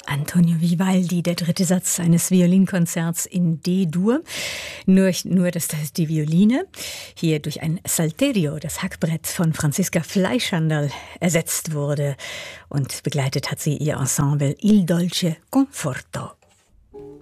Antonio Vivaldi, der dritte Satz eines Violinkonzerts in D-Dur. Nur, dass die Violine hier durch ein Salterio, das Hackbrett von Franziska Fleischhandel, ersetzt wurde. Und begleitet hat sie ihr Ensemble Il Dolce Conforto.